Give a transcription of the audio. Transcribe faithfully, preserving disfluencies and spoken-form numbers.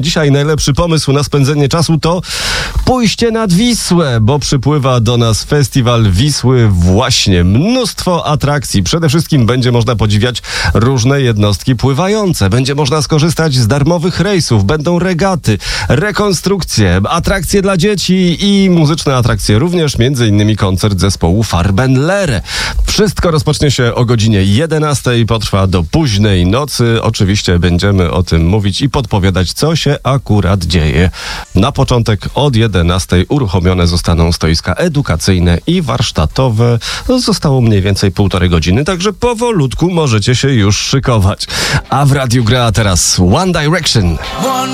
dzisiaj najlepszy pomysł na spędzenie czasu to pójście nad Wisłę, bo przypływa do nas festiwal Wisły właśnie. Mnóstwo atrakcji. Przede wszystkim będzie można podziwiać różne jednostki pływające. Będzie można skorzystać z darmowych rejsów. Będą regaty, rekonstrukcje, atrakcje dla dzieci i muzyczne atrakcje również, między innymi koncert zespołu Farbenlere. Wszystko rozpocznie się o godzinie jedenastej, potrwa do późnej nocy. Oczywiście będziemy o tym mówić i podpowiadać, co się akurat dzieje. Na początek od jedenastej uruchomione zostaną stoiska edukacyjne i warsztatowe. Zostało mniej więcej półtorej godziny, także powolutku możecie się już szykować. A w radiu gra teraz One Direction.